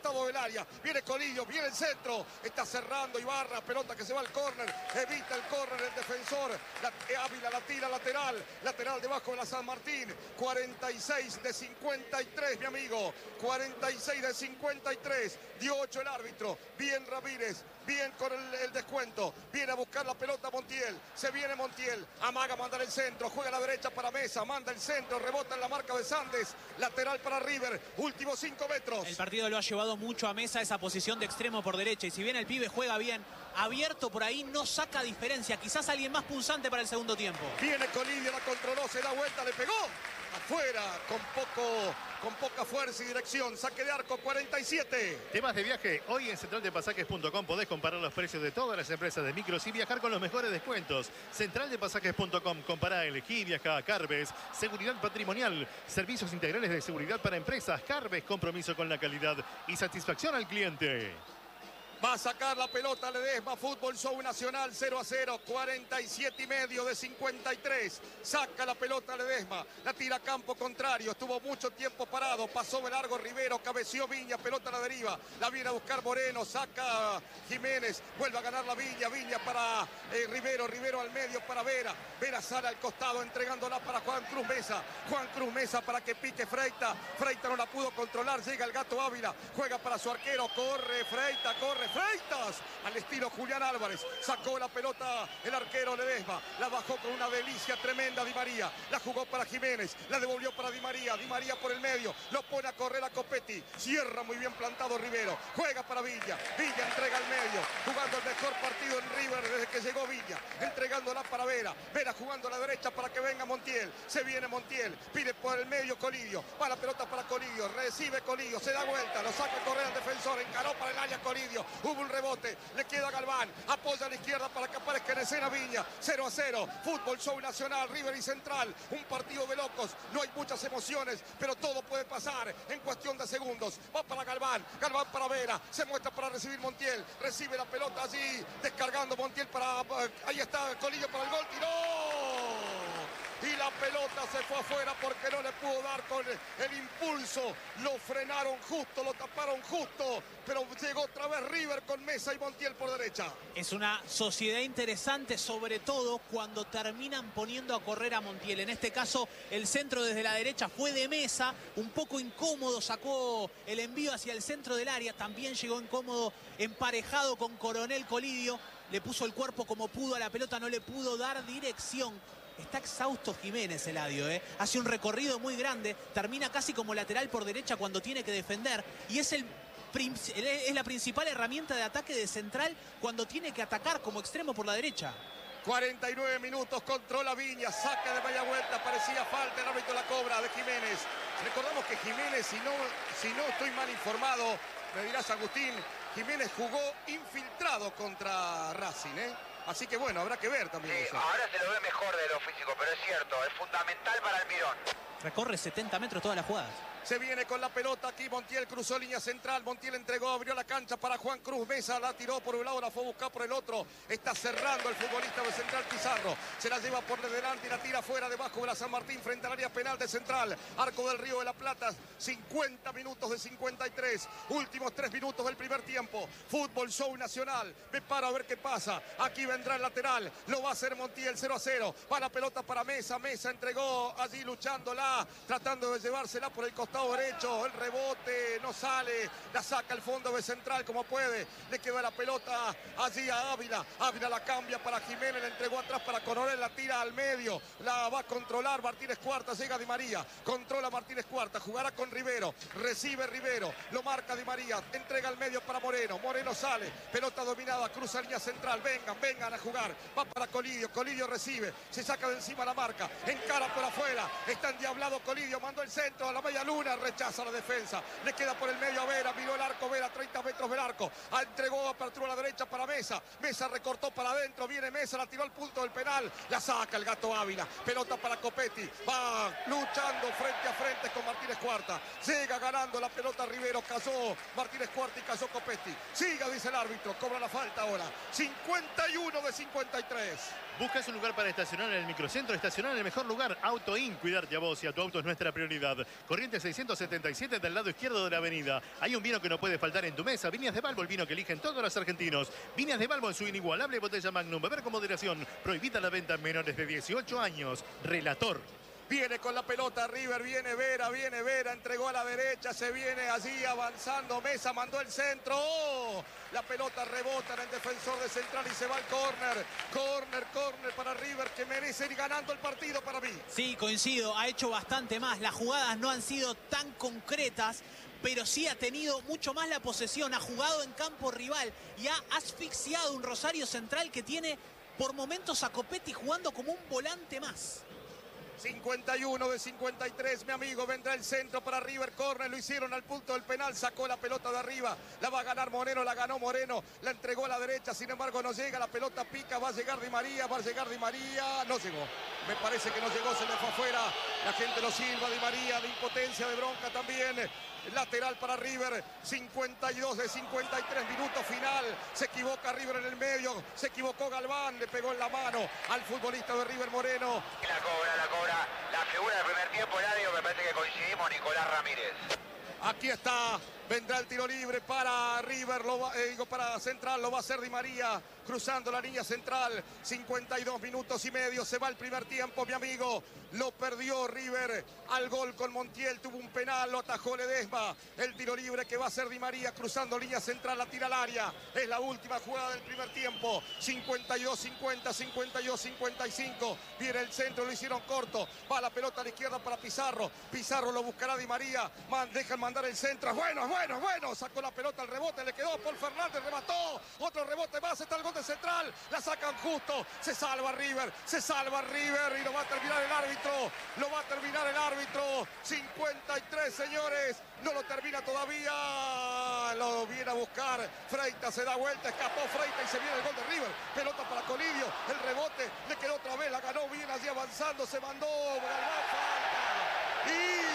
costado del área. Viene Colidio, viene el centro. Está cerrando Ibarra, pelota que se va al córner. Evita el córner el defensor. Ávila la tira lateral. Lateral debajo de la San Martín. 46 de 53, mi amigo. 46 de 53. Dio 8 el árbitro. Bien Ramírez. Bien con el descuento. Viene a buscar la pelota Montiel. Se viene Montiel. Amaga, manda el centro. Juega a la derecha para Mesa. Manda el centro. Rebota en la marca de Sandes. Lateral para River. Últimos 5 metros. El partido lo ha llevado mucho a Mesa esa posición de extremo por derecha. Y si bien el pibe juega bien, abierto por ahí, no saca diferencia. Quizás alguien más punzante para el segundo tiempo. Viene Colidio, la controló, se da vuelta, le pegó. Afuera, con poca fuerza y dirección. Saque de arco, 47. Temas de viaje. Hoy en centraldepasajes.com podés comparar los precios de todas las empresas de micros y viajar con los mejores descuentos. Centraldepasajes.com. Compará, elegí, viaja a Carves. Seguridad patrimonial. Servicios integrales de seguridad para empresas. Carves, compromiso con la calidad y satisfacción al cliente. Va a sacar la pelota Ledesma, Fútbol Show Nacional 0-0, 47,5 de 53. Saca la pelota Ledesma, la tira a campo contrario, estuvo mucho tiempo parado, pasó de largo Rivero, cabeció Viña, pelota a la deriva, la viene a buscar Moreno, saca Jiménez, vuelve a ganar la Viña, Viña para Rivero, Rivero al medio para Vera, Vera sale al costado entregándola para Juan Cruz Mesa para que pique Freita, Freita no la pudo controlar, llega el Gato Ávila, juega para su arquero, corre Freita, corre Freitas, al estilo Julián Álvarez, sacó la pelota el arquero Ledesma, la bajó con una delicia tremenda Di María, la jugó para Jiménez, la devolvió para Di María por el medio, lo pone a correr a Copetti, cierra muy bien plantado Rivero, juega para Villa, Villa entrega al medio, jugando el mejor partido en River desde que llegó Villa, entregándola para Vera, Vera jugando a la derecha para que venga Montiel, se viene Montiel, pide por el medio Colidio, va la pelota para Colidio, recibe Colidio, se da vuelta, lo saca a correr al defensor, encaró para el área Colidio, hubo un rebote, le queda Galván, apoya a la izquierda para que aparezca en escena Viña, 0-0, Fútbol Show Nacional, River y Central, un partido de locos, no hay muchas emociones, pero todo puede pasar en cuestión de segundos, va para Galván, Galván para Vera, se muestra para recibir Montiel, recibe la pelota allí, descargando Montiel para, ahí está Colillo para el gol, tiró. Y la pelota se fue afuera porque no le pudo dar con el impulso. Lo frenaron justo, lo taparon justo. Pero llegó otra vez River con Mesa y Montiel por derecha. Es una sociedad interesante, sobre todo cuando terminan poniendo a correr a Montiel. En este caso, el centro desde la derecha fue de Mesa. Un poco incómodo, sacó el envío hacia el centro del área. También llegó incómodo, emparejado con Coronel Colidio. Le puso el cuerpo como pudo a la pelota, no le pudo dar dirección. Está exhausto Jiménez, Eladio, ¿eh? Hace un recorrido muy grande, termina casi como lateral por derecha cuando tiene que defender. Y es la principal herramienta de ataque de Central cuando tiene que atacar como extremo por la derecha. 49 minutos, controla Viña, saca de media vuelta, parecía falta, el árbitro la cobra de Jiménez. Recordamos que Jiménez, si no estoy mal informado, me dirás Agustín, Jiménez jugó infiltrado contra Racing, ¿eh? Así que bueno, habrá que ver también sí, eso. Ahora se lo ve mejor de lo físico, pero es cierto, es fundamental para Almirón. Recorre 70 metros todas las jugadas. Se viene con la pelota aquí, Montiel cruzó línea central, Montiel entregó, abrió la cancha para Juan Cruz Mesa, la tiró por un lado, la fue a buscar por el otro, está cerrando el futbolista de Central Pizarro, se la lleva por delante y la tira fuera debajo de la San Martín frente al área penal de Central, Arco del Río de la Plata, 50 minutos de 53, últimos 3 minutos del primer tiempo, Fútbol Show Nacional, me paro a ver qué pasa, aquí vendrá el lateral, lo va a hacer Montiel, 0-0, va la pelota para Mesa, Mesa entregó allí luchándola, tratando de llevársela por el costado derecho, el rebote no sale, la saca el fondo de Central como puede, le queda la pelota allí a Ávila, Ávila la cambia para Jiménez, la entregó atrás para Coronel, la tira al medio, la va a controlar Martínez Cuarta, llega Di María, controla Martínez Cuarta, jugará con Rivero, recibe Rivero, lo marca Di María, entrega al medio para Moreno, Moreno sale, pelota dominada, cruza línea central, vengan a jugar, va para Colidio, Colidio recibe, se saca de encima la marca, encara por afuera, está endiablado Colidio, mandó el centro a la media luna, rechaza la defensa, le queda por el medio a Vera, miró el arco, Vera, 30 metros del arco, entregó apertura a la derecha para Mesa, Mesa recortó para adentro, viene Mesa, la tiró al punto del penal, la saca el Gato Ávila, pelota para Copetti, va luchando frente a frente con Martínez Cuarta, llega ganando la pelota Rivero, cayó Martínez Cuarta y cayó Copetti, siga dice el árbitro, cobra la falta ahora, 51 de 53. ¿Buscas un lugar para estacionar en el microcentro? Estacionar en el mejor lugar, Auto In. Cuidarte a vos y a tu auto es nuestra prioridad. Corrientes 677 del lado izquierdo de la avenida. Hay un vino que no puede faltar en tu mesa. Viñas de Balbo, el vino que eligen todos los argentinos. Viñas de Balbo en su inigualable botella Magnum. Beber con moderación. Prohibida la venta en menores de 18 años. Relator. Viene con la pelota River, viene Vera, entregó a la derecha, se viene allí avanzando, Mesa mandó el centro, ¡oh! La pelota rebota en el defensor de Central y se va al córner, córner para River, que merece ir ganando el partido para mí. Sí, coincido, ha hecho bastante más, las jugadas no han sido tan concretas, pero sí ha tenido mucho más la posesión, ha jugado en campo rival y ha asfixiado un Rosario Central que tiene por momentos a Copetti jugando como un volante más. 51 de 53, mi amigo, vendrá el centro para River, córner, lo hicieron al punto del penal, sacó la pelota de arriba, la va a ganar Moreno, la ganó Moreno, la entregó a la derecha, sin embargo no llega, la pelota pica, va a llegar Di María, no llegó, me parece que no llegó, se le fue afuera, la gente lo silba, Di María, de impotencia, de bronca también, lateral para River, 52 de 53, minuto final, se equivoca River en el medio, se equivocó Galván, le pegó en la mano al futbolista de River Moreno. La cobra, la figura del primer tiempo, Eladio, me parece que coincidimos, Nicolás Ramírez. Aquí está, vendrá el tiro libre para River, para Central, lo va a hacer Di María, cruzando la línea central, 52 minutos y medio, se va el primer tiempo, mi amigo, lo perdió River, al gol con Montiel, tuvo un penal, lo atajó Ledesma, el tiro libre que va a hacer Di María, cruzando línea central, la tira al área, es la última jugada del primer tiempo, 52-50, 52-55, viene el centro, lo hicieron corto, va la pelota a la izquierda para Pizarro, Pizarro lo buscará Di María, dejan mandar el centro, bueno, sacó la pelota al rebote, le quedó Paul Fernández, remató, otro rebote más, está el gol de Central, la sacan justo, se salva River y lo va a terminar el árbitro, 53 señores, no lo termina todavía, lo viene a buscar, Freitas se da vuelta, escapó Freitas y se viene el gol de River, pelota para Colidio, el rebote, le quedó otra vez, la ganó bien allí avanzando, se mandó, Galván, falta,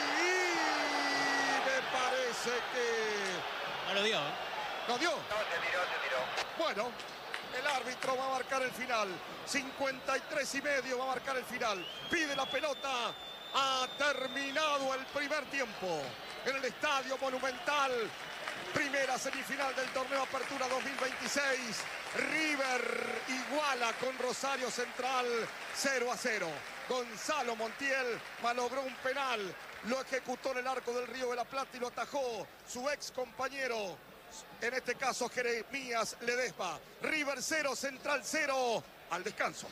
me parece que... No lo dio, ¿eh? ¿No dio? No, se tiró. Bueno, el árbitro va a marcar el final. 53 y medio va a marcar el final. Pide la pelota. Ha terminado el primer tiempo en el Estadio Monumental. Primera semifinal del torneo Apertura 2026. River iguala con Rosario Central 0-0. Gonzalo Montiel malogró un penal. Lo ejecutó en el arco del Río de la Plata y lo atajó su ex compañero, en este caso Jeremías Ledesma. River 0, Central 0, al descanso.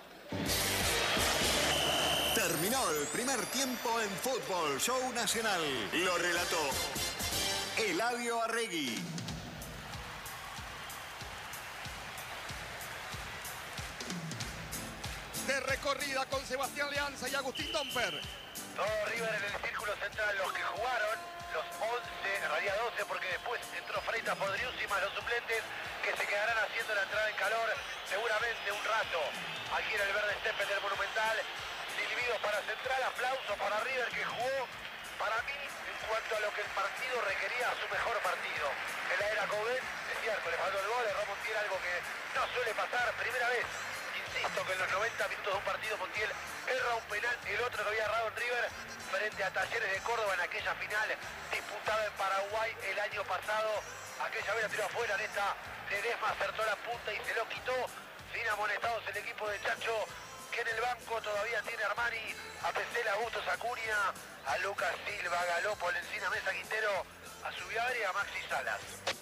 Terminó el primer tiempo en Fútbol Show Nacional. Lo relató Eladio Arregui. De recorrida con Sebastián Leanza y Agustín Domper. Todo River en el círculo central, los que jugaron, los 11, en realidad 12, porque después entró Freitas por Driussi más los suplentes que se quedarán haciendo la entrada en calor seguramente un rato. Aquí en el verde césped del Monumental, silbidos para Central, aplausos para River que jugó, para mí, en cuanto a lo que el partido requería, su mejor partido. En la era Coudet, es cierto, le faltó el gol, erró Montiel, algo que no suele pasar, primera vez. Insisto que en los 90 minutos de un partido Montiel erra un penal, el otro que había errado en River frente a Talleres de Córdoba en aquella final disputada en Paraguay el año pasado. Aquella vez la tiró afuera, en esta Ledesma acertó la punta y se lo quitó. Sin amonestados el equipo de Chacho, que en el banco todavía tiene Armani, a Pesela, Augusto Acuña, a Lucas Silva, Galopo, Lencina, Mesa, Quintero, a Subiari y a Maxi Salas.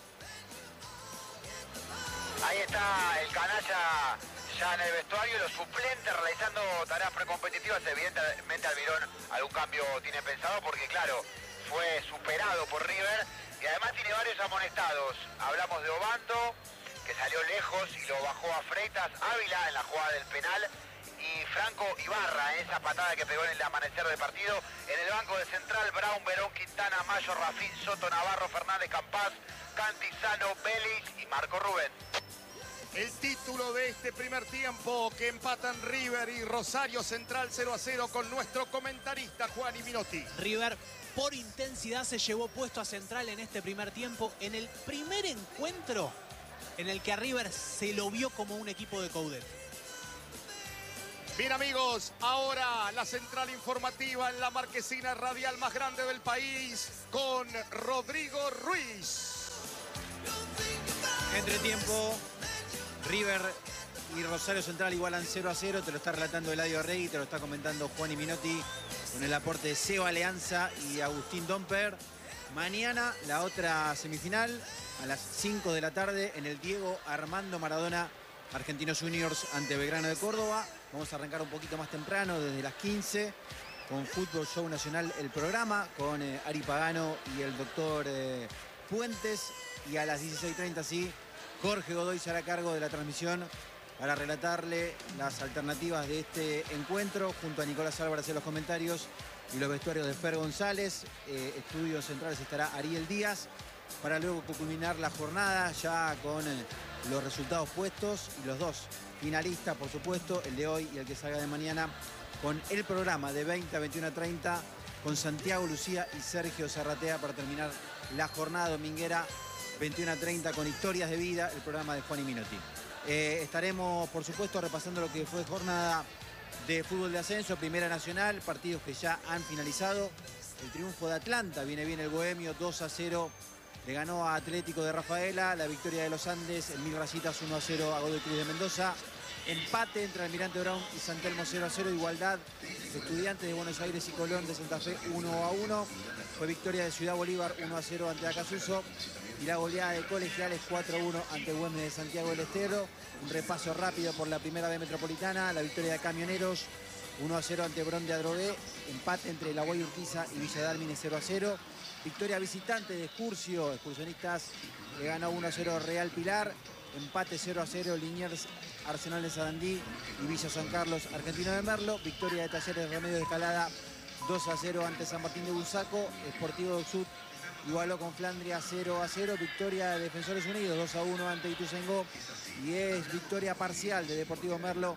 Ahí está el canalla ya en el vestuario, los suplentes realizando tareas precompetitivas. Evidentemente Almirón algún cambio tiene pensado porque claro, fue superado por River y además tiene varios amonestados. Hablamos de Obando, que salió lejos y lo bajó a Freitas, Ávila en la jugada del penal y Franco Ibarra en esa patada que pegó en el amanecer del partido. En el banco de Central, Brown, Verón, Quintana, Mayo, Rafín, Soto, Navarro, Fernández, Campás, Cantizano, Vélez y Marco Rubén. El título de este primer tiempo que empatan River y Rosario Central 0-0 con nuestro comentarista Juan Minotti. River por intensidad se llevó puesto a Central en este primer tiempo. En el primer encuentro en el que a River se lo vio como un equipo de Coudet. Bien amigos, ahora la central informativa en la marquesina radial más grande del país con Rodrigo Ruiz. Entretiempo, River y Rosario Central igualan 0-0, te lo está relatando Eladio Rey, te lo está comentando Juan y Minotti con el aporte de Seba Leanza y Agustín Domper. Mañana la otra semifinal a las 5 de la tarde en el Diego Armando Maradona, Argentinos Juniors ante Belgrano de Córdoba. Vamos a arrancar un poquito más temprano, desde las 15, con Fútbol Show Nacional, el programa, con Ari Pagano y el doctor Puentes. Y a las 16:30, sí, Jorge Godoy se hará cargo de la transmisión para relatarle las alternativas de este encuentro, junto a Nicolás Álvarez en los comentarios y los vestuarios de Fer González. Estudios centrales estará Ariel Díaz, para luego culminar la jornada ya con los resultados puestos y los dos finalistas, por supuesto, el de hoy y el que salga de mañana, con el programa de 20 a 21:30 con Santiago Lucía y Sergio Zarratea para terminar la jornada dominguera 21:30 con Historias de Vida, el programa de Juan y Minotti. Estaremos, por supuesto, repasando lo que fue jornada de fútbol de ascenso, Primera Nacional, partidos que ya han finalizado. El triunfo de Atlanta, viene bien el bohemio, 2-0. Le ganó a Atlético de Rafaela, la victoria de los Andes, el Mil Rayitas 1-0 a Godoy Cruz de Mendoza. Empate entre Almirante Brown y San Telmo 0-0. Igualdad de Estudiantes de Buenos Aires y Colón de Santa Fe 1-1. Fue victoria de Ciudad Bolívar 1-0 ante Acasuso. Y la goleada de Colegiales 4-1 ante Güemes de Santiago del Estero. Un repaso rápido por la Primera B Metropolitana. La victoria de Camioneros 1-0 ante Bron de Adrogué. Empate entre La Guay Urquiza y Villa Dálmine 0-0. Victoria visitante de Excursio. Excursionistas le ganó 1-0 Real Pilar. Empate 0-0 Liniers Arsenal de Sarandí y Villa San Carlos Argentino de Merlo. Victoria de Talleres Remedio de Escalada 2-0 ante San Martín de Bursaco. Sportivo de Oxud igualó con Flandria 0-0. Victoria de Defensores Unidos 2-1 ante Ituzaingó. Y es victoria parcial de Deportivo Merlo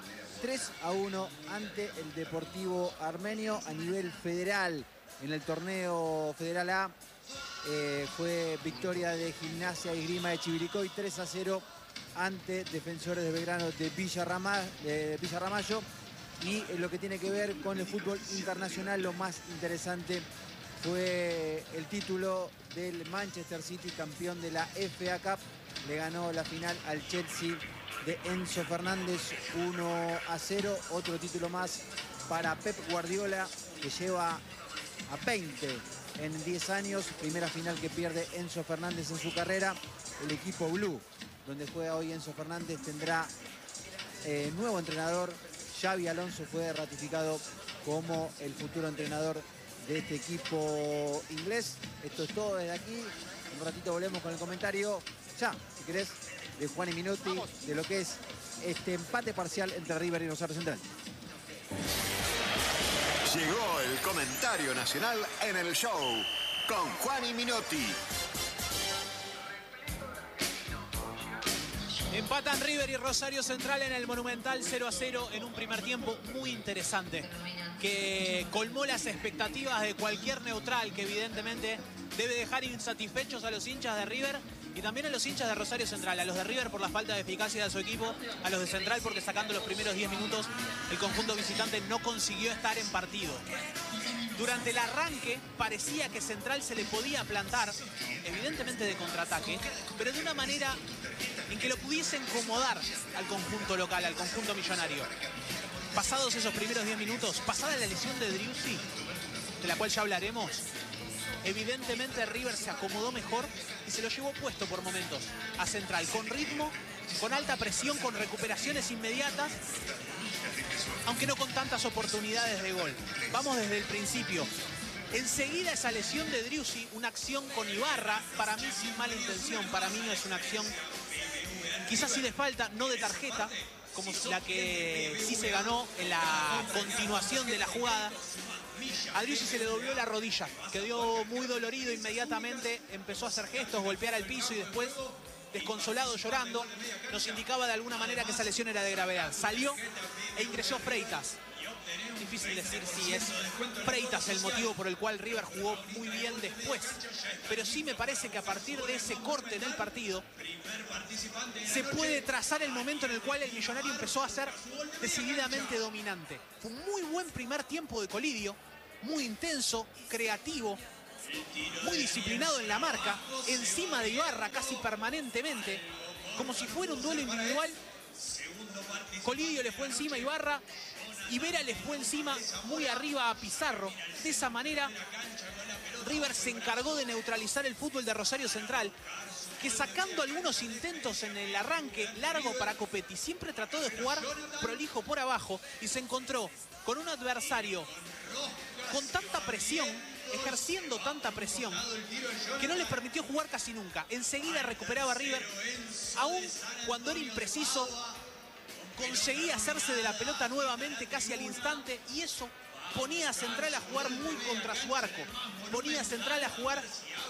3-1 ante el Deportivo Armenio. A nivel federal, en el torneo Federal A, fue victoria de Gimnasia y Esgrima de Chivilcoy 3-0 ante Defensores de Belgrano de Villa Ramallo. Y en lo que tiene que ver con el fútbol internacional, lo más interesante fue el título del Manchester City, campeón de la FA Cup. Le ganó la final al Chelsea de Enzo Fernández 1-0. Otro título más para Pep Guardiola, que lleva a 20 en 10 años. Primera final que pierde Enzo Fernández en su carrera. El equipo Blue, donde juega hoy Enzo Fernández, tendrá nuevo entrenador. Xabi Alonso fue ratificado como el futuro entrenador de este equipo inglés. Esto es todo desde aquí. Un ratito volvemos con el comentario, ya, si querés, de Juan y Minotti, de lo que es este empate parcial entre River y Rosario Central. Llegó el comentario nacional en el show con Juan y Minotti. Empatan River y Rosario Central en el Monumental 0-0 en un primer tiempo muy interesante, que colmó las expectativas de cualquier neutral, que evidentemente debe dejar insatisfechos a los hinchas de River y también a los hinchas de Rosario Central. A los de River por la falta de eficacia de su equipo, a los de Central porque sacando los primeros 10 minutos el conjunto visitante no consiguió estar en partido. Durante el arranque parecía que Central se le podía plantar, evidentemente de contraataque, pero de una manera en que lo pudiese incomodar al conjunto local, al conjunto millonario. Pasados esos primeros 10 minutos, pasada la lesión de Driussi, de la cual ya hablaremos, evidentemente River se acomodó mejor y se lo llevó puesto por momentos a Central, con ritmo, con alta presión, con recuperaciones inmediatas, aunque no con tantas oportunidades de gol. Vamos desde el principio. Enseguida esa lesión de Driussi, una acción con Ibarra, para mí sin mala intención, para mí no es una acción quizás sí de falta, no de tarjeta, como la que sí se ganó en la continuación de la jugada. A Driussi se le dobló la rodilla, quedó muy dolorido inmediatamente, empezó a hacer gestos, golpear al piso y después, desconsolado, llorando, nos indicaba de alguna manera que esa lesión era de gravedad. Salió e ingresó Freitas. Difícil decir si es Freitas el motivo por el cual River jugó muy bien después. Pero sí me parece que a partir de ese corte en el partido se puede trazar el momento en el cual el Millonario empezó a ser decididamente dominante. Fue un muy buen primer tiempo de Colidio, muy intenso, creativo, muy disciplinado en la marca, encima de Ibarra casi permanentemente, como si fuera un duelo individual. Colidio le fue encima a Ibarra, Vera le fue encima muy arriba a Pizarro. De esa manera River se encargó de neutralizar el fútbol de Rosario Central, que sacando algunos intentos en el arranque largo para Copetti, siempre trató de jugar prolijo por abajo y se encontró con un adversario con tanta presión, ejerciendo tanta presión, que no le permitió jugar casi nunca. Enseguida recuperaba River, aún cuando era impreciso, conseguía hacerse de la pelota nuevamente casi al instante, y eso ponía a Central a jugar muy contra su arco, ponía a Central a jugar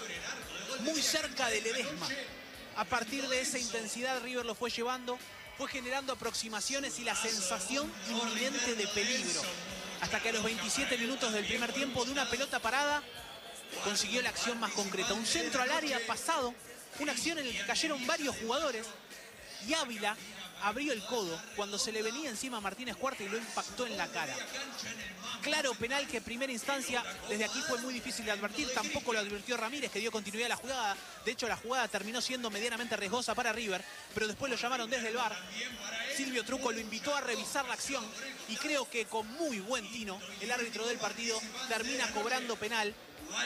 muy cerca de Ledesma. A partir de esa intensidad River lo fue llevando, fue generando aproximaciones y la sensación inminente de peligro, hasta que a los 27 minutos del primer tiempo, de una pelota parada, consiguió la acción más concreta. Un centro al área pasado, una acción en la que cayeron varios jugadores, y Ávila abrió el codo cuando se le venía encima a Martínez Cuarta y lo impactó en la cara. Claro penal que en primera instancia desde aquí fue muy difícil de advertir, tampoco lo advirtió Ramírez, que dio continuidad a la jugada. De hecho, la jugada terminó siendo medianamente riesgosa para River, pero después lo llamaron desde el VAR. Silvio Truco lo invitó a revisar la acción y creo que con muy buen tino el árbitro del partido termina cobrando penal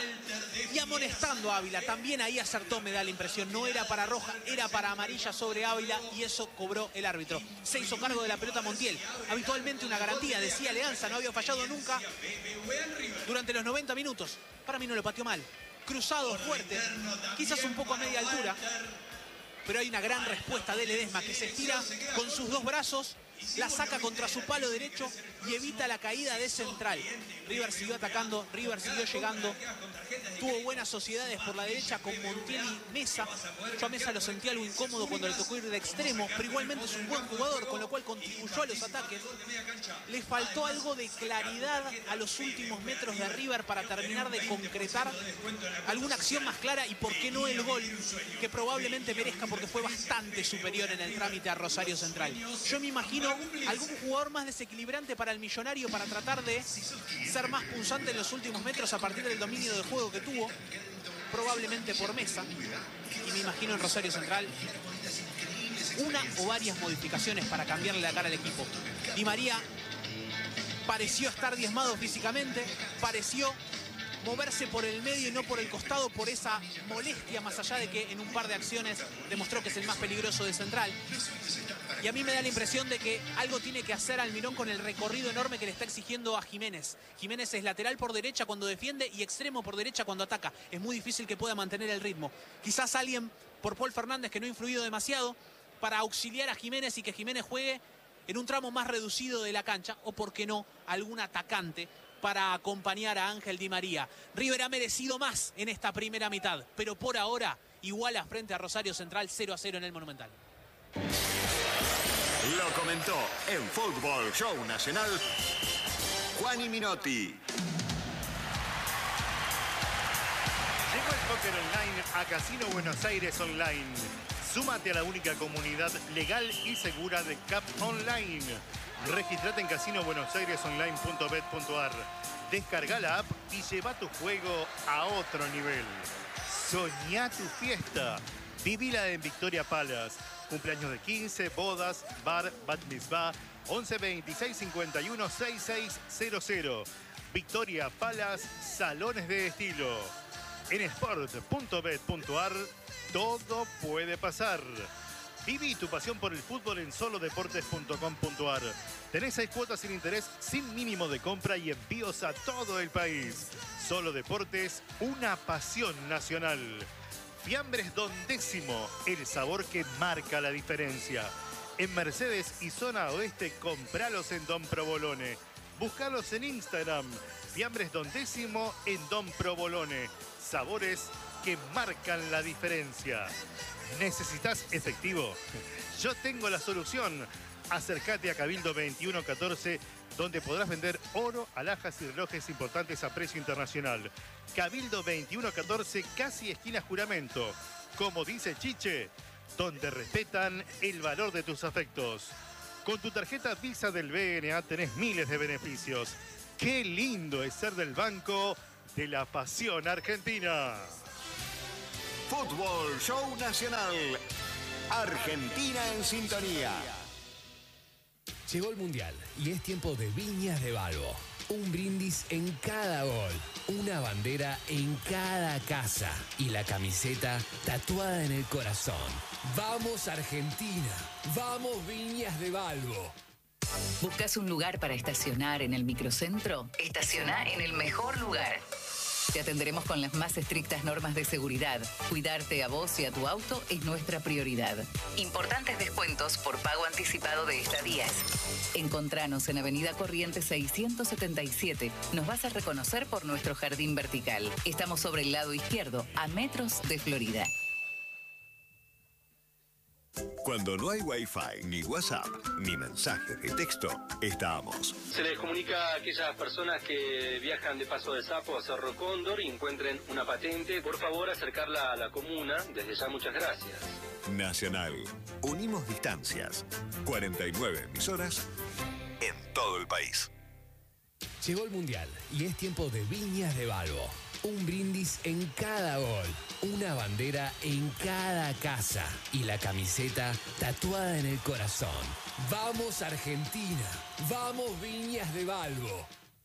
y amonestando a Ávila. También ahí acertó, me da la impresión. No era para roja, era para amarilla sobre Ávila, y eso cobró el árbitro. Se hizo cargo de la pelota Montiel. Habitualmente una garantía, decía Leanza, no había fallado nunca durante los 90 minutos. Para mí no lo pateó mal. Cruzado fuerte, quizás un poco a media altura, pero hay una gran respuesta de Ledesma, que se estira con sus dos brazos, la saca contra su palo derecho y evita la caída de Central. River siguió atacando, River siguió llegando, tuvo buenas sociedades por la derecha con Montiel y Mesa. Yo a Mesa lo sentí algo incómodo cuando le tocó ir de extremo, pero igualmente es un buen jugador, con lo cual contribuyó a los ataques. Le faltó algo de claridad a los últimos metros de River para terminar de concretar alguna acción más clara, y por qué no el gol, que probablemente merezca porque fue bastante superior en el trámite a Rosario Central. Yo me imagino algún jugador más desequilibrante para el Millonario, para tratar de ser más punzante en los últimos metros a partir del dominio del juego que tuvo, probablemente por Mesa. Y me imagino en Rosario Central una o varias modificaciones para cambiarle la cara al equipo. Di María pareció estar diezmado físicamente, pareció moverse por el medio y no por el costado, por esa molestia, más allá de que en un par de acciones demostró que es el más peligroso de Central. Y a mí me da la impresión de que algo tiene que hacer Almirón con el recorrido enorme que le está exigiendo a Jiménez. Jiménez es lateral por derecha cuando defiende y extremo por derecha cuando ataca. Es muy difícil que pueda mantener el ritmo. Quizás alguien por Paul Fernández, que no ha influido demasiado, para auxiliar a Jiménez y que Jiménez juegue en un tramo más reducido de la cancha, o por qué no, algún atacante para acompañar a Ángel Di María. River ha merecido más en esta primera mitad, pero por ahora iguala frente a Rosario Central 0-0 en el Monumental. Lo comentó en Fútbol Show Nacional Juani Minotti. Llegó el póker online a Casino Buenos Aires Online. Súmate a la única comunidad legal y segura de CAP Online. Registrate en casinobuenosairesonline.bet.ar. Descarga la app y lleva tu juego a otro nivel. Soñá tu fiesta. Vivila en Victoria Palace. Cumpleaños de 15, bodas, bar, bat mitzvah, 11 26 51 6600. Victoria Palace, salones de estilo. En sport.bet.ar todo puede pasar. Viví tu pasión por el fútbol en solodeportes.com.ar. Tenés 6 cuotas sin interés, sin mínimo de compra y envíos a todo el país. Solo Deportes, una pasión nacional. Fiambres Don Décimo, el sabor que marca la diferencia. En Mercedes y zona oeste, compralos en Don Provolone. Búscalos en Instagram. Fiambres Don Décimo en Don Provolone. Sabores que marcan la diferencia. ¿Necesitas efectivo? Yo tengo la solución. Acércate a Cabildo 2114 donde podrás vender oro, alhajas y relojes importantes a precio internacional. Cabildo 2114, casi esquina Juramento. Como dice Chiche, donde respetan el valor de tus afectos. Con tu tarjeta Visa del BNA tenés miles de beneficios. ¡Qué lindo es ser del banco de la pasión argentina! Fútbol Show Nacional. Argentina en sintonía. Llegó el Mundial y es tiempo de Viñas de Balbo. Un brindis en cada gol, una bandera en cada casa y la camiseta tatuada en el corazón. ¡Vamos Argentina! ¡Vamos Viñas de Balbo! ¿Buscas un lugar para estacionar en el microcentro? Estaciona en el mejor lugar. Te atenderemos con las más estrictas normas de seguridad. Cuidarte a vos y a tu auto es nuestra prioridad. Importantes descuentos por pago anticipado de estadías. Encontranos en Avenida Corrientes 677. Nos vas a reconocer por nuestro jardín vertical. Estamos sobre el lado izquierdo, a metros de Florida. Cuando no hay Wi-Fi, ni WhatsApp, ni mensajes de texto, estamos. Se les comunica a aquellas personas que viajan de Paso de Sapo a Cerro Cóndor y encuentren una patente. Por favor, acercarla a la comuna. Desde ya, muchas gracias. Nacional. Unimos distancias. 49 emisoras en todo el país. Llegó el Mundial y es tiempo de Viñas de Balbo. Un brindis en cada gol, una bandera en cada casa y la camiseta tatuada en el corazón. ¡Vamos Argentina! ¡Vamos Viñas de Balbo!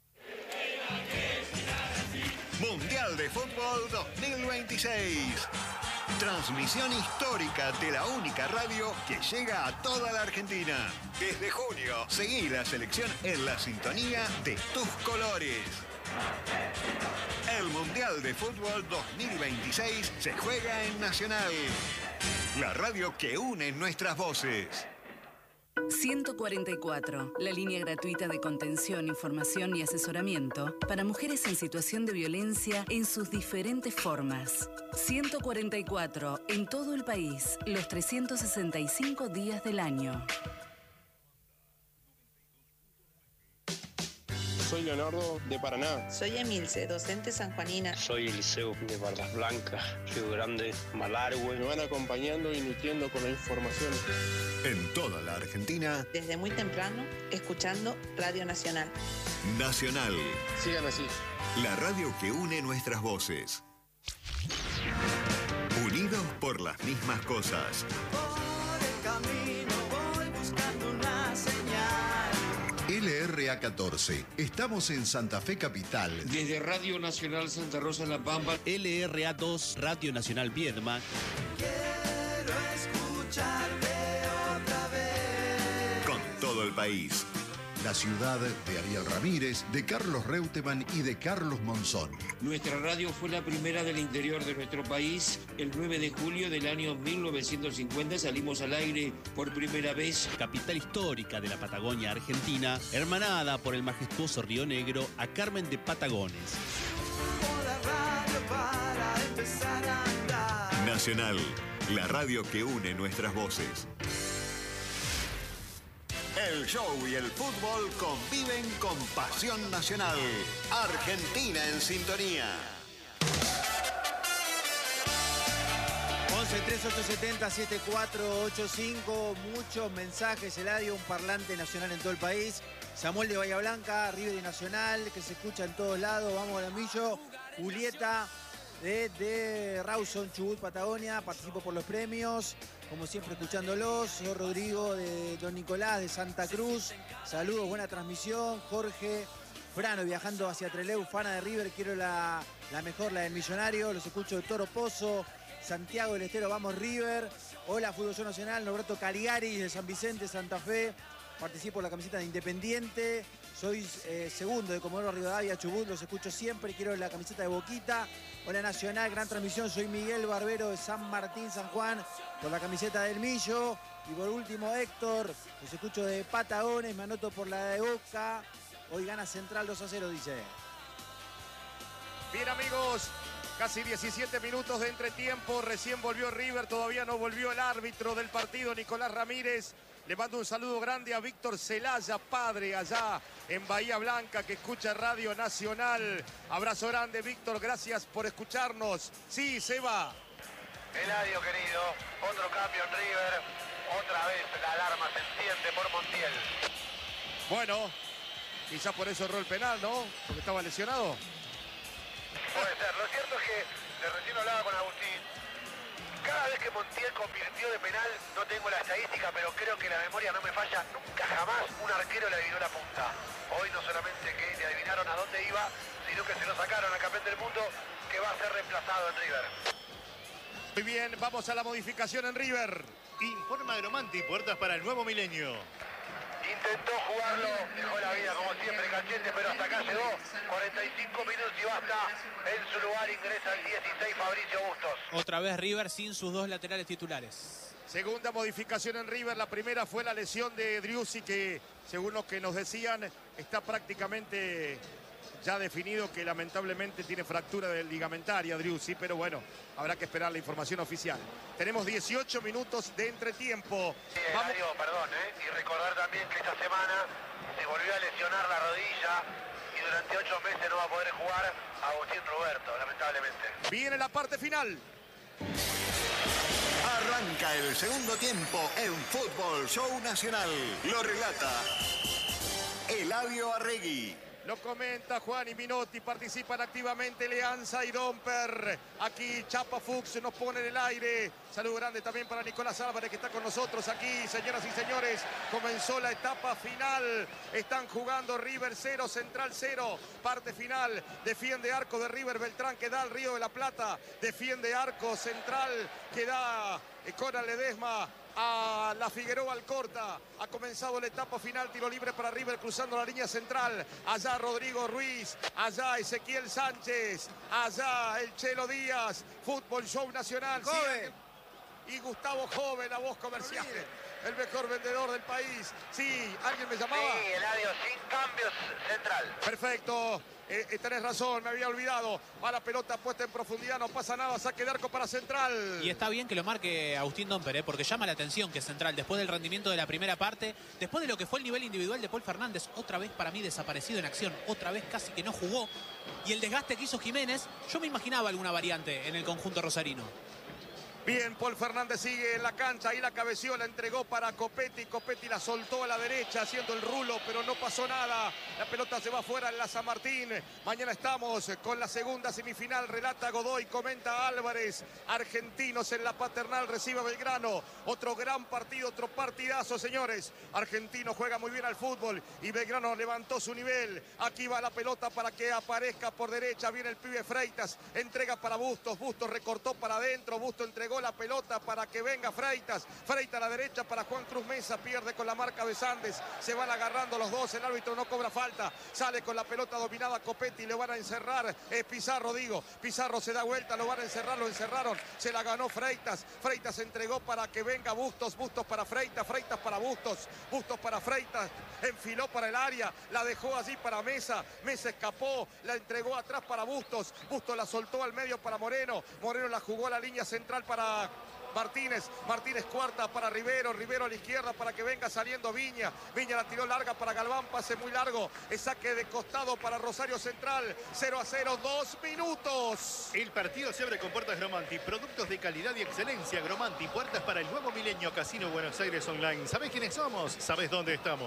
Mundial de Fútbol 2026. Transmisión histórica de la única radio que llega a toda la Argentina. Desde junio, seguí la selección en la sintonía de tus colores. El Mundial de Fútbol 2026 se juega en Nacional. La radio que une nuestras voces. 144, la línea gratuita de contención, información y asesoramiento para mujeres en situación de violencia en sus diferentes formas. 144, en todo el país, los 365 días del año. Soy Leonardo, de Paraná. Soy Emilce, docente sanjuanina. Soy Eliseo, de Barras Blancas, Río Grande, Malargüe. Me van acompañando y nutriendo con la información. En toda la Argentina. Desde muy temprano, escuchando Radio Nacional. Nacional. Sigan así. La radio que une nuestras voces. Unidos por las mismas cosas. Por el camino voy buscando una señal. LRA14. Estamos en Santa Fe Capital. Desde Radio Nacional Santa Rosa La Pampa. LRA2, Radio Nacional Viedma. Quiero escucharte otra vez. Con todo el país. La ciudad de Ariel Ramírez, de Carlos Reutemann y de Carlos Monzón. Nuestra radio fue la primera del interior de nuestro país. El 9 de julio del año 1950 salimos al aire por primera vez. Capital histórica de la Patagonia Argentina, hermanada por el majestuoso Río Negro a Carmen de Patagones. La radio para empezar a andar. Nacional, la radio que une nuestras voces. El show y el fútbol conviven con pasión nacional. Argentina en sintonía. 11 3870 7485. Muchos mensajes, Eladio, un parlante nacional en todo el país. Samuel de Bahía Blanca, River y Nacional, que se escucha en todos lados. Vamos a Millo. Julieta de Rawson, Chubut, Patagonia. Participo por los premios. Como siempre, escuchándolos. Soy Rodrigo de Don Nicolás, de Santa Cruz. Saludos, buena transmisión. Jorge Frano, viajando hacia Trelew, fana de River. Quiero la mejor, la del Millonario. Los escucho de Toro Pozo. Santiago del Estero, vamos River. Hola, Fútbol Show Nacional. Norberto Caligari, de San Vicente, Santa Fe. Participo en la camiseta de Independiente. Soy segundo de Comodoro Rivadavia, Chubut. Los escucho siempre. Quiero la camiseta de Boquita. Hola Nacional, gran transmisión. Soy Miguel Barbero de San Martín, San Juan, por la camiseta del Millo. Y por último, Héctor. Los escucho de Patagones. Me anoto por la de Boca. Hoy gana Central 2-0, dice. Bien, amigos. Casi 17 minutos de entretiempo. Recién volvió River. Todavía no volvió el árbitro del partido, Nicolás Ramírez. Le mando un saludo grande a Víctor Celaya, padre, allá en Bahía Blanca, que escucha Radio Nacional. Abrazo grande, Víctor, gracias por escucharnos. Sí, Seba. Eladio, querido, otro cambio en River. Otra vez la alarma se enciende por Montiel. Bueno, quizá por eso erró el penal, ¿no? Porque estaba lesionado. Puede ser. Lo cierto es que recién hablaba con Agustín. Cada vez que Montiel convirtió de penal, no tengo la estadística, pero creo que la memoria no me falla. Nunca jamás un arquero le adivinó la punta. Hoy no solamente que le adivinaron a dónde iba, sino que se lo sacaron al campeón del mundo, que va a ser reemplazado en River. Muy bien, vamos a la modificación en River. Informa Gromanti, puertas para el nuevo milenio. Intentó jugarlo, dejó la vida como siempre Cachete, pero hasta acá llegó. 45 minutos y basta. En su lugar ingresa el 16 Fabricio Bustos. Otra vez River sin sus dos laterales titulares. Segunda modificación en River. La primera fue la lesión de Driussi, que según lo que nos decían está prácticamente ya definido que lamentablemente tiene fractura del ligamentaria Driussi, pero bueno, habrá que esperar la información oficial. Tenemos 18 minutos de entretiempo. Sí, Eladio, perdón, y recordar también que esta semana se volvió a lesionar la rodilla y durante 8 meses no va a poder jugar Agustín Roberto, lamentablemente. Viene la parte final. Arranca el segundo tiempo en Fútbol Show Nacional. Lo relata Eladio Arregui. Lo comenta Juan y Minotti, participan activamente Leanza y Domper. Aquí Chapa Fuchs nos pone en el aire. Saludo grande también para Nicolás Álvarez, que está con nosotros aquí. Señoras y señores, comenzó la etapa final. Están jugando River 0, Central 0. Parte final, defiende arco de River Beltrán, que da al Río de la Plata. Defiende arco Central, que da Conan Ledesma a la Figueroa Alcorta. Ha comenzado la etapa final, tiro libre para River cruzando la línea central. Allá Rodrigo Ruiz, allá Ezequiel Sánchez, allá el Chelo Díaz. Fútbol Show Nacional. Y Gustavo Joven, la voz comercial, el mejor vendedor del país. Sí, ¿alguien me llamaba? Sí, Eladio, sin cambios, Central. Perfecto. Tenés razón, me había olvidado. Va la pelota puesta en profundidad, no pasa nada, saque de arco para Central. Y está bien que lo marque Agustín Domper, porque llama la atención que Central, después del rendimiento de la primera parte, después de lo que fue el nivel individual de Paul Fernández, otra vez para mí desaparecido en acción, otra vez casi que no jugó. Y el desgaste que hizo Jiménez, yo me imaginaba alguna variante en el conjunto rosarino. Bien, Paul Fernández sigue en la cancha, ahí la cabeció, la entregó para Copetti, Copetti la soltó a la derecha haciendo el rulo, pero no pasó nada, la pelota se va afuera en la San Martín. Mañana estamos con la segunda semifinal, relata Godoy, comenta Álvarez. Argentinos en la Paternal, recibe a Belgrano, otro gran partido, otro partidazo, señores. Argentino juega muy bien al fútbol y Belgrano levantó su nivel. Aquí va la pelota para que aparezca por derecha, viene el pibe Freitas, entrega para Bustos, Bustos recortó para adentro, Bustos entregó la pelota para que venga Freitas. Freitas a la derecha para Juan Cruz Mesa, pierde con la marca de Sandes. Se van agarrando los dos, el árbitro no cobra falta. Sale con la pelota dominada Copetti, le van a encerrar. Es Pizarro, digo. Pizarro se da vuelta, lo van a encerrar, lo encerraron. Se la ganó Freitas. Freitas entregó para que venga Bustos, Bustos para Freitas, Freitas para Bustos, Bustos para Freitas. Enfiló para el área, la dejó allí para Mesa. Mesa escapó, la entregó atrás para Bustos. Bustos la soltó al medio para Moreno. Moreno la jugó a la línea central para Martínez, Martínez cuarta para Rivero, Rivero a la izquierda para que venga saliendo Viña, Viña la tiró larga para Galván, pase muy largo, el saque de costado para Rosario Central, 0-0, 2 minutos. El partido se abre con puertas Gromanti, productos de calidad y excelencia. Gromanti, puertas para el nuevo milenio, Casino Buenos Aires Online. ¿Sabés quiénes somos? ¿Sabés dónde estamos?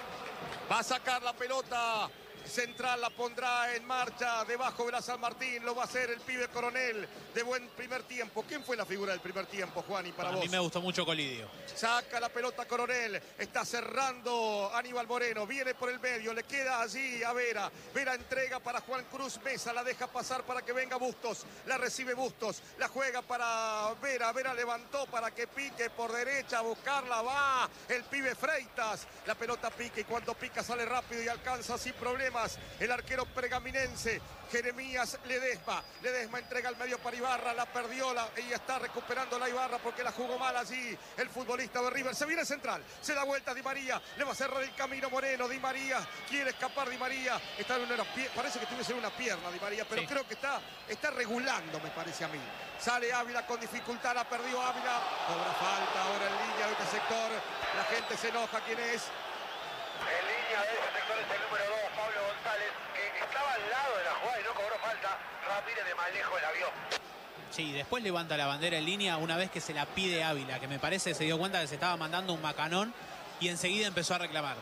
Va a sacar la pelota. Central la pondrá en marcha debajo de la San Martín, lo va a hacer el pibe Coronel de buen primer tiempo. ¿Quién fue la figura del primer tiempo, Juan, y para vos? A mí me gustó mucho Colidio. Saca la pelota Coronel, está cerrando Aníbal Moreno, viene por el medio, le queda allí a Vera. Vera entrega para Juan Cruz Mesa, la deja pasar para que venga Bustos, la recibe Bustos, la juega para Vera, Vera levantó para que pique por derecha, a buscarla, va el pibe Freitas. La pelota pica y cuando pica sale rápido y alcanza sin problema problemas el arquero pergaminense, Jeremías Ledesma. Ledesma entrega al medio para Ibarra, la perdió y está recuperando la Ibarra porque la jugó mal allí el futbolista de River. Se viene central, se da vuelta Di María, le va a cerrar el camino Moreno. Di María quiere escapar, Di María está en una parece que tuviese una pierna Di María, pero sí, creo que está regulando, me parece a mí. Sale Ávila con dificultad, la perdió Ávila, cobra falta ahora en línea de este sector, la gente se enoja. ¿Quién es? En línea de ese sector es el número 2, Pablo González, que estaba al lado de la jugada y no cobró falta. Ramírez de más lejos la vio. Sí, después levanta la bandera en línea una vez que se la pide Ávila, que me parece se dio cuenta que se estaba mandando un macanón y enseguida empezó a reclamar.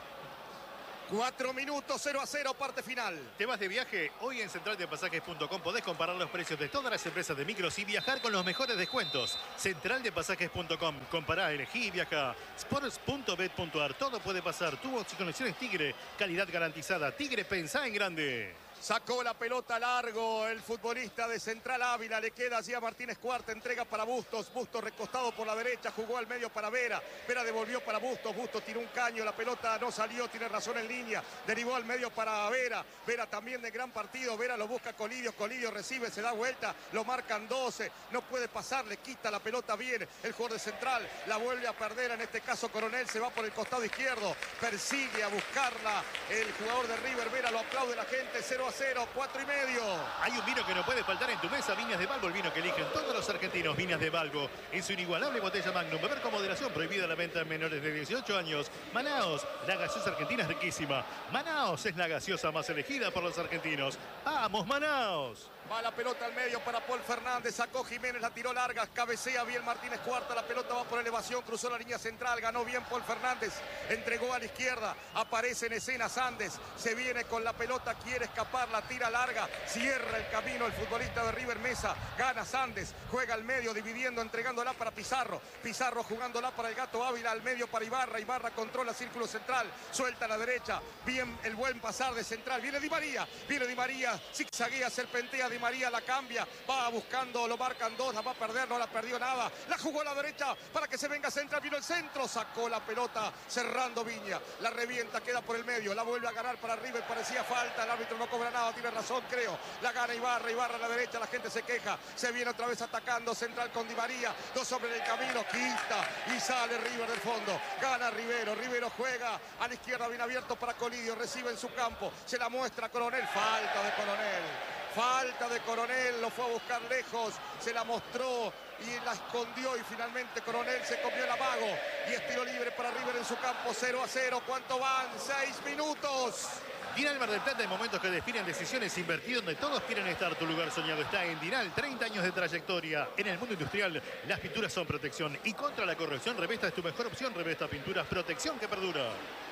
4 minutos, 0-0, parte final. ¿Te vas de viaje? Hoy en centraldepasajes.com podés comparar los precios de todas las empresas de micros y viajar con los mejores descuentos. Centraldepasajes.com. Compará, elegí y viaja. Sports.bet.ar. Todo puede pasar. Tu oxigenación Tigre. Calidad garantizada. Tigre, pensá en grande. Sacó la pelota largo el futbolista de Central Ávila. Le queda allí a Martínez Cuarta. Entrega para Bustos. Bustos recostado por la derecha. Jugó al medio para Vera. Vera devolvió para Bustos. Bustos tiró un caño. La pelota no salió. Tiene razón en línea. Derivó al medio para Vera. Vera también de gran partido. Vera lo busca Colidio. Colidio recibe. Se da vuelta. Lo marcan 12. No puede pasar. Le quita la pelota bien el jugador de Central. La vuelve a perder. En este caso Coronel se va por el costado izquierdo. Persigue a buscarla el jugador de River. Vera lo aplaude la gente. 0-0, 4 y medio. Hay un vino que no puede faltar en tu mesa. Viñas de Balbo, el vino que eligen todos los argentinos. Viñas de Balbo, en su inigualable botella Magnum. Beber con moderación, prohibida la venta en menores de 18 años. Manaos, la gaseosa argentina es riquísima. Manaos es la gaseosa más elegida por los argentinos. ¡Vamos, Manaos! Va la pelota al medio para Paul Fernández. Sacó Jiménez, la tiró larga. Cabecea bien Martínez Cuarta. La pelota va por elevación. Cruzó la línea central. Ganó bien Paul Fernández. Entregó a la izquierda. Aparece en escena Sandes. Se viene con la pelota. Quiere escapar. La tira larga. Cierra el camino el futbolista de River Mesa. Gana Sandes. Juega al medio dividiendo. Entregándola para Pizarro. Pizarro jugándola para el Gato Ávila. Al medio para Ibarra. Ibarra controla círculo central. Suelta a la derecha. Bien el buen pasar de central. Viene Di María. Viene Di María. Zigzaguea, serpentea Di María, la cambia, va buscando, lo marcan 2, la va a perder, no la perdió nada, la jugó a la derecha para que se venga central, vino el centro, sacó la pelota cerrando Viña, la revienta, queda por el medio, la vuelve a ganar para River, parecía falta, el árbitro no cobra nada, tiene razón creo, la gana Ibarra, Ibarra a la derecha, la gente se queja, se viene otra vez atacando central con Di María, 2 hombres en el camino, quita y sale River del fondo, gana Rivero, Rivero juega a la izquierda, bien abierto para Colidio, recibe en su campo, se la muestra Coronel, falta de Coronel. Falta de Coronel, lo fue a buscar lejos, se la mostró y la escondió y finalmente Coronel se comió el amago y es tiro libre para River en su campo, 0-0. ¿Cuánto van? 6 minutos. Dinal Mar del Plata, en momentos que definen decisiones invertidas donde todos quieren estar. Tu lugar soñado está en Dinal, 30 años de trayectoria. En el mundo industrial, las pinturas son protección y contra la corrección, Revesta es tu mejor opción. Revesta Pinturas, protección que perdura.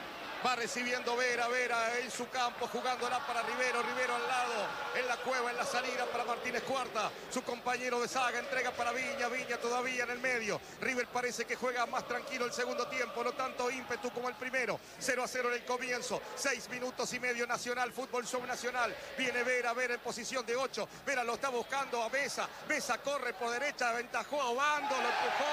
Va recibiendo Vera en su campo, jugándola para Rivero, Rivero al lado, en la cueva, en la salida para Martínez Cuarta, su compañero de saga, entrega para Viña, Viña todavía en el medio, River parece que juega más tranquilo el segundo tiempo, no tanto ímpetu como el primero, 0-0 en el comienzo, 6 minutos y medio, Nacional, Fútbol Show Nacional, viene Vera en posición de 8, Vera lo está buscando a Mesa, Mesa corre por derecha, aventajó a Obando, lo empujó,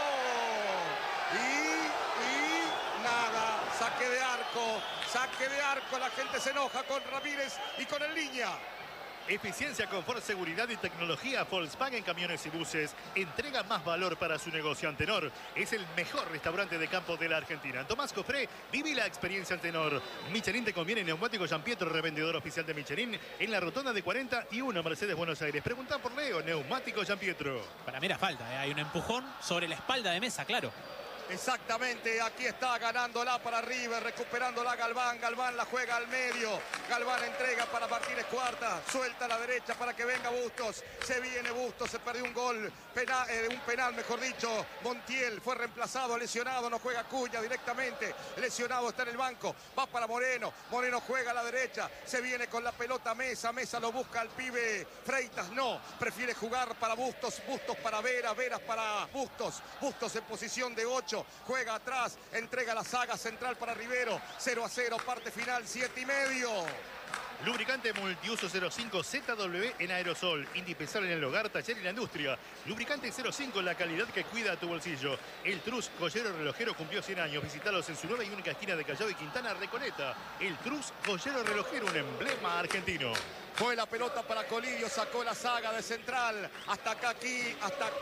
y nada, saque de arco, la gente se enoja con Ramírez y con el línea. Eficiencia, confort, seguridad y tecnología. Volkswagen Camiones y Buses entrega más valor para su negocio. Antenor es el mejor restaurante de campo de la Argentina. Tomás Cofré, viví la experiencia Antenor. Michelin te conviene, neumático Gianpietro, revendedor oficial de Michelin en la rotonda de 41 Mercedes Buenos Aires. Preguntá por Leo, neumático Gianpietro. Para mí era falta, hay un empujón sobre la espalda de Mesa, claro. Exactamente, aquí está ganándola para River, recuperándola Galván, Galván la juega al medio, Galván entrega para Martínez Cuarta, suelta a la derecha para que venga Bustos, se viene Bustos, se perdió un gol, un penal mejor dicho, Montiel fue reemplazado, lesionado, no juega Cuña directamente, lesionado está en el banco, va para Moreno, Moreno juega a la derecha, se viene con la pelota Mesa, Mesa lo busca al pibe Freitas, no, prefiere jugar para Bustos, Bustos para Vera, Vera para Bustos, Bustos en posición de 8, juega atrás, entrega la saga central para Rivero, 0-0, parte final, 7 y medio. Lubricante multiuso 05 ZW en aerosol. Indispensable en el hogar, taller y la industria. Lubricante 05, la calidad que cuida a tu bolsillo. El Trus Joyero Relojero cumplió 100 años. Visítalos en su nueva y única esquina de Callao y Quintana, Recoleta. El Trus Joyero Relojero, un emblema argentino. Fue la pelota para Colidio, sacó la saga de central. Hasta acá aquí,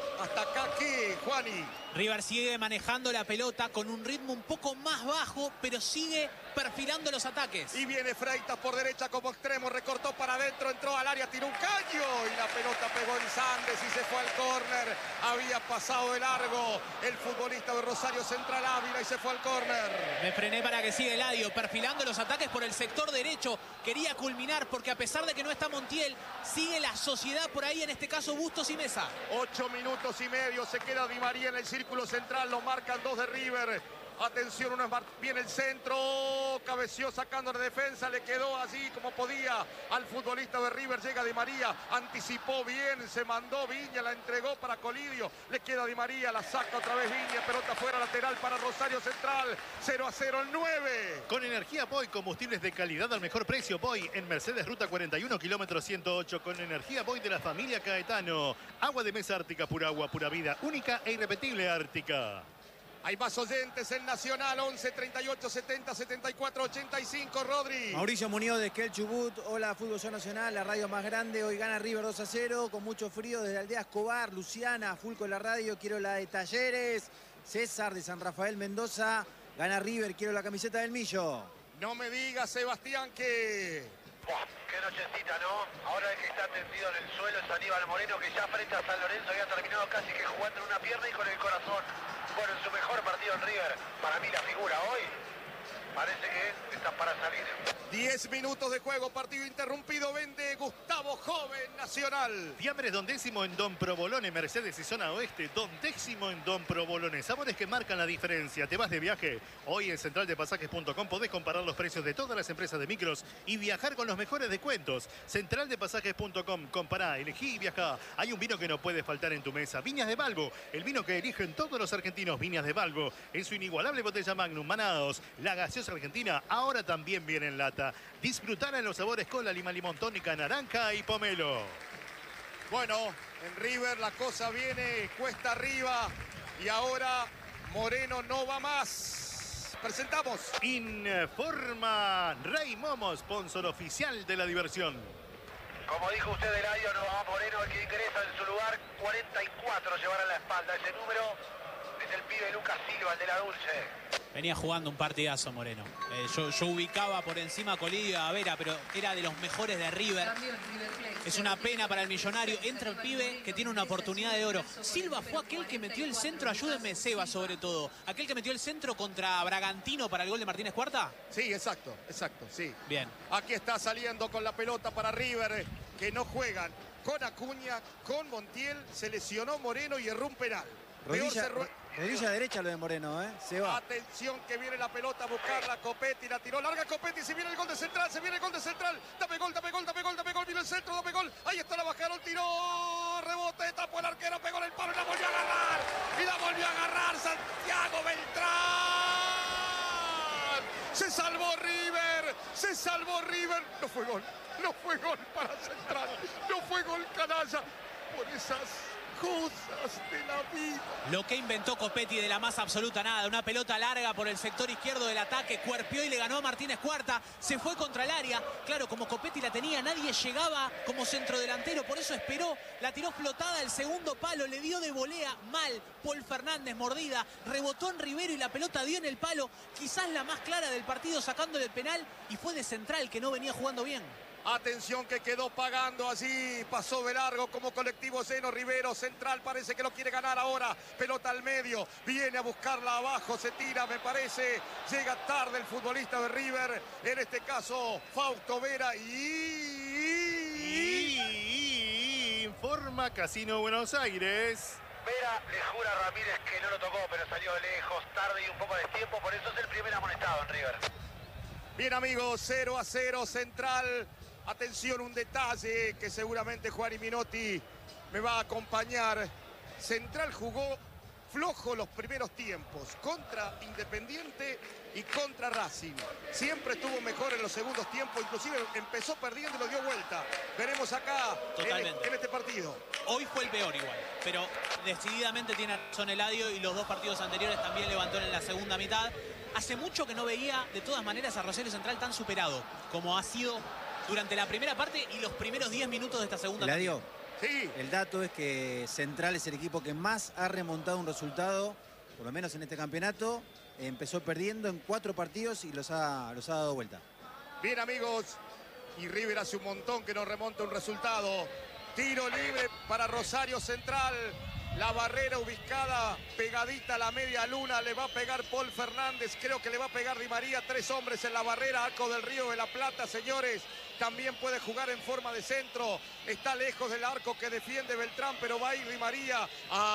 Juani. River sigue manejando la pelota con un ritmo un poco más bajo, pero sigue perfilando los ataques. Y viene Freitas por derecha como extremo, recortó para adentro, entró al área, tiró un caño y la pelota pegó en Sandes y se fue al córner. Había pasado de largo el futbolista de Rosario Central Ávila y se fue al córner. Me frené para que siga Eladio, perfilando los ataques por el sector derecho. Quería culminar porque a pesar de que no está Montiel, sigue la sociedad por ahí, en este caso Bustos y Mesa. 8 minutos y medio, se queda Di María en el círculo central, lo marcan 2 de River. Atención, uno es bien el centro, cabeció sacando la defensa, le quedó así como podía al futbolista de River. Llega Di María, anticipó bien, se mandó Viña, la entregó para Colidio, le queda Di María, la saca otra vez Viña, pelota fuera lateral para Rosario Central. 0-0 el 9. Con energía Boy, combustibles de calidad al mejor precio. Boy en Mercedes, ruta 41, kilómetro 108. Con energía Boy de la familia Caetano. Agua de mesa Ártica, pura agua, pura vida, única e irrepetible Ártica. Hay más oyentes en Nacional, 11 38 70 74 85, Rodri. Mauricio Muñoz de Esquel Chubut. Hola, Fútbol Zona Nacional, la radio más grande. Hoy gana River 2-0, con mucho frío desde Aldea Escobar. Luciana, full con la radio, quiero la de Talleres. César de San Rafael Mendoza, gana River, quiero la camiseta del Millo. No me digas, Sebastián, que... Qué nochecita, ¿no? Ahora el que está tendido en el suelo es Aníbal Moreno, que ya frente a San Lorenzo había terminado casi que jugando en una pierna y con el corazón. Bueno, en su mejor partido en River, para mí la figura hoy, parece que está para salir. 10 minutos de juego, partido interrumpido, vende Gustavo Joven, Nacional. Fiambres Don Décimo en Don Provolone, Mercedes y zona oeste. Don Décimo en Don Provolone. Sabores que marcan la diferencia. ¿Te vas de viaje? Hoy en centraldepasajes.com podés comparar los precios de todas las empresas de micros y viajar con los mejores descuentos. Centraldepasajes.com. Compará, elegí y viajá. Hay un vino que no puede faltar en tu mesa. Viñas de Balbo, el vino que eligen todos los argentinos. Viñas de Balbo, en su inigualable botella Magnum. Manados, la gaseosa argentina, ahora también viene en lata. Disfrutar en los sabores con la lima, limón, tónica, naranja y pomelo. Bueno, en River la cosa viene cuesta arriba y ahora Moreno no va más. Presentamos. Informa Rey Momo, sponsor oficial de la diversión. Como dijo usted, Eladio, no va Moreno, el que ingresa en su lugar. 44 llevará a la espalda ese número. Es el pibe Lucas Silva, el de la Dulce. Venía jugando un partidazo Moreno. Yo ubicaba por encima a Colidio a Vera, pero era de los mejores de River. Es una pena para el millonario. Entra el pibe que tiene una oportunidad de oro. Silva fue aquel que metió el centro, ayúdenme Seba sobre todo. Aquel que metió el centro contra Bragantino para el gol de Martínez Cuarta. Sí, exacto, sí. Bien. Aquí está saliendo con la pelota para River, que no juegan con Acuña, con Montiel. Se lesionó Moreno y erró un penal. Rodilla derecha lo de Moreno, se va. Atención que viene la pelota a buscarla, Copetti la tiró larga, Copetti, se viene el gol de Central, dame gol, viene el centro, dame gol, ahí está, la bajaron, tiró, rebote, tapó el arquero, pegó en el palo y la volvió a agarrar, Santiago Beltrán, se salvó River, no fue gol para Central, no fue gol canalla, por esas cosas de la vida. Lo que inventó Copetti de la más absoluta nada. Una pelota larga por el sector izquierdo del ataque. Cuerpió y le ganó a Martínez Cuarta. Se fue contra el área. Claro, como Copetti la tenía, nadie llegaba como centrodelantero. Por eso esperó. La tiró flotada el segundo palo. Le dio de volea mal. Paul Fernández mordida. Rebotó en Rivero y la pelota dio en el palo. Quizás la más clara del partido sacándole el penal. Y fue de Central que no venía jugando bien. Atención que quedó pagando allí, pasó de largo como colectivo Zeno Rivero, Central parece que lo quiere ganar ahora, pelota al medio, viene a buscarla abajo, se tira me parece, llega tarde el futbolista de River, en este caso Fausto Vera y informa Casino Buenos Aires. Vera le jura a Ramírez que no lo tocó, pero salió lejos, tarde y un poco de tiempo, por eso es el primer amonestado en River. Bien amigos, 0-0 Central. Atención, un detalle que seguramente Juan y Minotti me va a acompañar. Central jugó flojo los primeros tiempos contra Independiente y contra Racing. Siempre estuvo mejor en los segundos tiempos, inclusive empezó perdiendo y lo dio vuelta. Veremos acá en este partido. Hoy fue el peor igual, pero decididamente tiene razón Eladio y los dos partidos anteriores también levantó en la segunda mitad. Hace mucho que no veía de todas maneras a Rosario Central tan superado como ha sido durante la primera parte y los primeros 10 minutos de esta segunda parte. Eladio, sí. El dato es que Central es el equipo que más ha remontado un resultado, por lo menos en este campeonato. Empezó perdiendo en 4 partidos y los ha dado vuelta. Bien, amigos, y River hace un montón que no remonta un resultado. Tiro libre para Rosario Central. La barrera ubicada pegadita a la media luna. Le va a pegar Paul Fernández. Creo que le va a pegar Di María. 3 hombres en la barrera. Arco del Río de la Plata, señores. También puede jugar en forma de centro. Está lejos del arco que defiende Beltrán, pero va a ir Di María.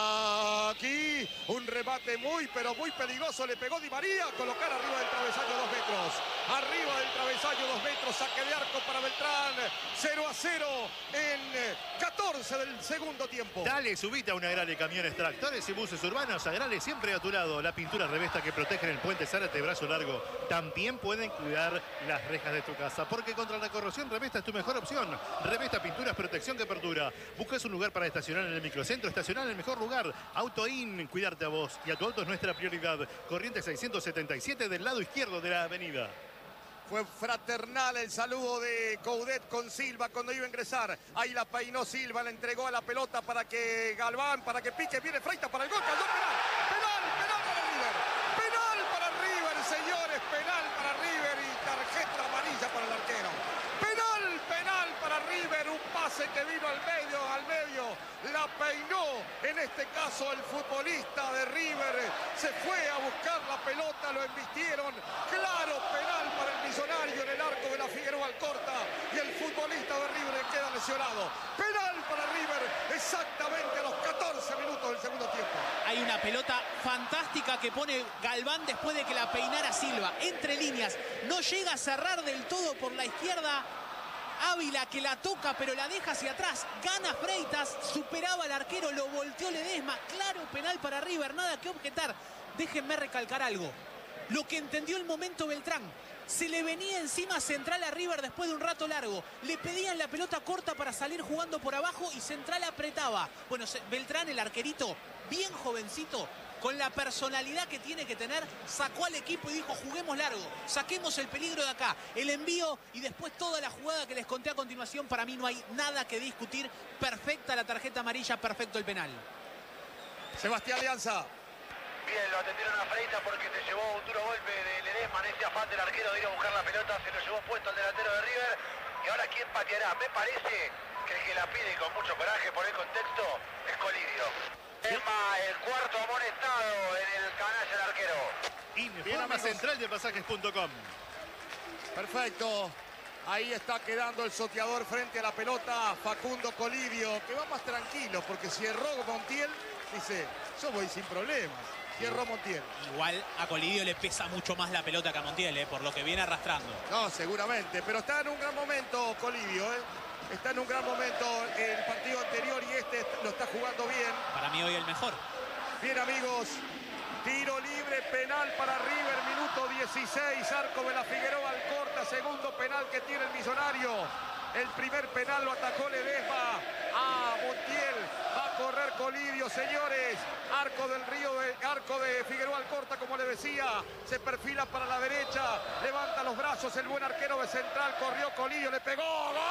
Aquí un remate pero muy peligroso. Le pegó Di María. Colocar arriba del travesaño 2 metros. Arriba del travesaño 2 metros. Saque de arco para Beltrán. 0-0 en 14 del segundo tiempo. Dale, subite a una Agrale Camiones, Tractores y Buses Urbanos. Agrale siempre a tu lado. La pintura Revesta que protege en el puente Zárate Brazo Largo. También pueden cuidar las rejas de tu casa, porque contra la corrosión Revesta es tu mejor opción. Revesta Pinturas, protección que apertura. Buscas un lugar para estacionar en el microcentro. Estacionar en el mejor lugar. AutoIn, cuidarte a vos y a tu auto es nuestra prioridad. Corrientes 677 del lado izquierdo de la avenida. Fue fraternal el saludo de Coudet con Silva cuando iba a ingresar. Ahí la peinó Silva, le entregó a la pelota para que Galván, para que pique. Viene Freitas para el gol. Penal para River. Penal para River, señores. Penal para River y tarjeta amarilla para el arquero. Penal para River. Un pase que vino al medio. La peinó, en este caso el futbolista de River. Se fue a buscar la pelota, lo embistieron. Claro, penal para el Millonario en el arco de la Figueroa Alcorta. Y el futbolista de River queda lesionado. Penal para River, exactamente a los 14 minutos del segundo tiempo. Hay una pelota fantástica que pone Galván después de que la peinara Silva. Entre líneas, no llega a cerrar del todo por la izquierda. Ávila que la toca pero la deja hacia atrás, gana Freitas, superaba al arquero, lo volteó Ledesma, claro, penal para River, nada que objetar. Déjenme recalcar algo, lo que entendió el momento Beltrán, se le venía encima Central a River después de un rato largo, le pedían la pelota corta para salir jugando por abajo y Central apretaba. Bueno, Beltrán, el arquerito, bien jovencito, con la personalidad que tiene que tener, sacó al equipo y dijo, juguemos largo, saquemos el peligro de acá. El envío y después toda la jugada que les conté a continuación, para mí no hay nada que discutir. Perfecta la tarjeta amarilla, perfecto el penal. Sebastián Alianza. Bien, lo atendieron a Freitas porque se llevó un duro golpe de Ledesma en ese afán del arquero de ir a buscar la pelota, se lo llevó puesto el delantero de River. Y ahora, ¿quién pateará? Me parece que el que la pide con mucho coraje por el contexto es Colidio. El cuarto amonestado en el canalla del arquero. Informa central de pasajes.com. Perfecto. Ahí está quedando el soteador frente a la pelota, Facundo Colidio, que va más tranquilo, porque si erró Montiel, dice, yo voy sin problemas. Si erró Montiel. Igual a Colidio le pesa mucho más la pelota que a Montiel, por lo que viene arrastrando. No, seguramente, pero está en un gran momento Colidio, Está en un gran momento el partido anterior y este lo está jugando bien. Para mí hoy el mejor. Bien, amigos. Tiro libre, penal para River, minuto 16. Arco de la Figueroa Alcorta, segundo penal que tiene el Millonario. El primer penal lo atajó Ledesma a Montiel. Va a correr Colidio, señores. Arco del Río, arco de Figueroa Alcorta, como le decía. Se perfila para la derecha. Levanta los brazos el buen arquero de Central. Corrió Colidio, le pegó. ¡Gol!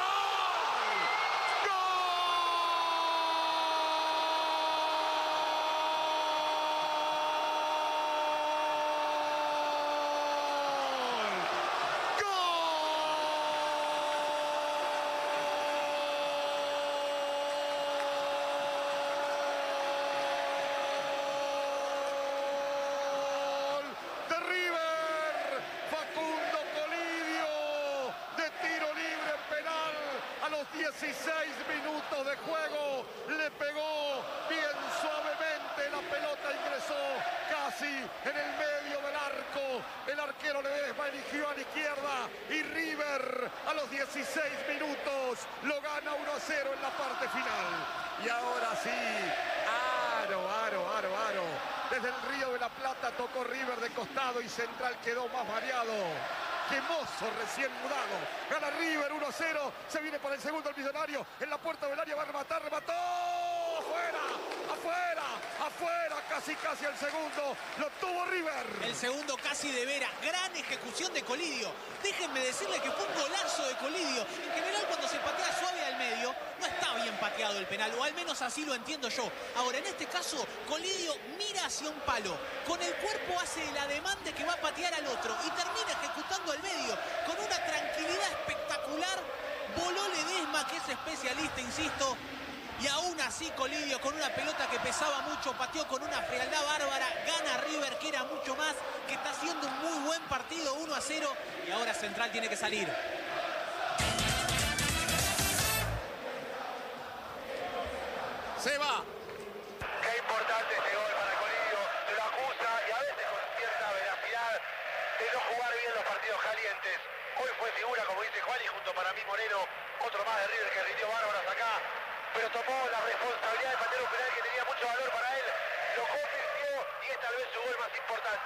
En el medio del arco, el arquero Ledesma eligió a la izquierda y River a los 16 minutos lo gana 1-0 en la parte final. Y ahora sí, Aro. Desde el Río de la Plata tocó River de costado y Central quedó más mareado. ¡Qué mozo recién mudado! Gana River 1-0. Se viene para el segundo el Millonario. En la puerta del área va a rematar. ¡Remató! ¡Afuera! ¡Afuera! ¡Afuera! Casi el segundo. Lo tuvo River. El segundo casi de Vera. Gran ejecución de Colidio. Déjenme decirle que fue un golazo de Colidio. En general, cuando se patea suave al medio, no está bien pateado el penal. O al menos así lo entiendo yo. Ahora, en este caso, Colidio mira hacia un palo. Con el cuerpo hace el ademán de que va a patear al otro. Y termina ejecutando al medio. Con una tranquilidad espectacular. Voló Ledesma, que es especialista, insisto. Y aún así Colidio, con una pelota que pesaba mucho, pateó con una frialdad bárbara, gana River, que era mucho más, que está haciendo un muy buen partido, 1-0, y ahora Central tiene que salir. Se va. Qué importante este gol para Colidio, se lo acusa y a veces con cierta veracidad de no jugar bien los partidos calientes. Hoy fue figura, como dice Juan, y junto para mí Moreno, otro más de River que rindió bárbaras acá. Pero tomó la responsabilidad de patear un penal que tenía mucho valor para él, lo convirtió y es tal vez su gol más importante.